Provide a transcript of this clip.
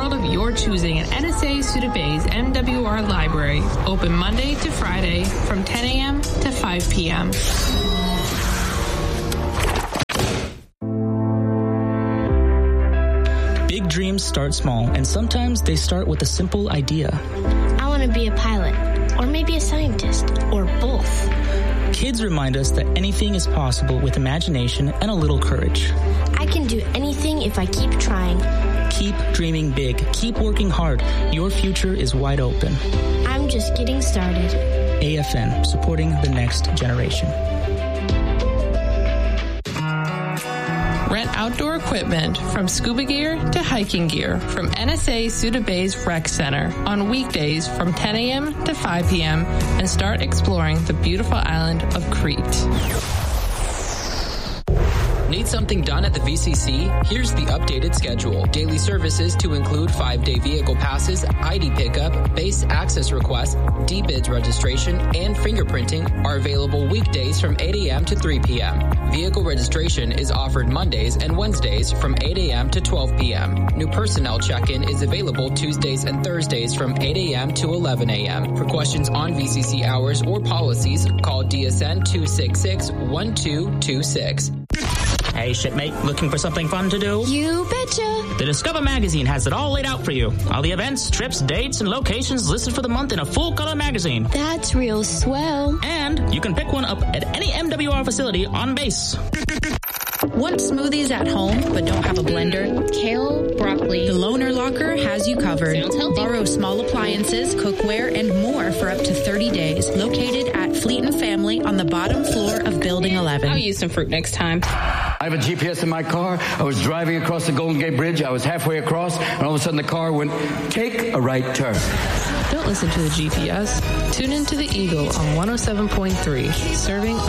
world of your choosing at NSA Sudabay's MWR Library. Open Monday to Friday from 10 a.m. to 5 p.m. Big dreams start small, and sometimes they start with a simple idea. I want to be a pilot, or maybe a scientist, or both. Kids remind us that anything is possible with imagination and a little courage. I can do anything if I keep trying. Keep dreaming big. Keep working hard. Your future is wide open. I'm just getting started. AFN, supporting the next generation. Rent outdoor equipment from scuba gear to hiking gear from NSA Sudabay's Rec Center on weekdays from 10 a.m. to 5 p.m. and start exploring the beautiful island of Crete. Need something done at the VCC? Here's the updated schedule. Daily services to include 5-day vehicle passes, ID pickup, base access requests, D-bids registration, and fingerprinting are available weekdays from 8 a.m. to 3 p.m. Vehicle registration is offered Mondays and Wednesdays from 8 a.m. to 12 p.m. New personnel check-in is available Tuesdays and Thursdays from 8 a.m. to 11 a.m. For questions on VCC hours or policies, call DSN 266-1226. Hey, shipmate, looking for something fun to do? You betcha. The Discover magazine has it all laid out for you. All the events, trips, dates, and locations listed for the month in a full-color magazine. That's real swell. And you can pick one up at any MWR facility on base. Want smoothies at home but don't have a blender? Kale, broccoli. The Loner Locker has you covered. Borrow small appliances, cookware, and more for up to 30 days. Located at Fleet and Family on the bottom floor of Building 11. I'll use some fruit next time. I have a GPS in my car. I was driving across the Golden Gate Bridge. I was halfway across, and all of a sudden the car went, take a right turn. Don't listen to the GPS. Tune into the Eagle on 107.3, serving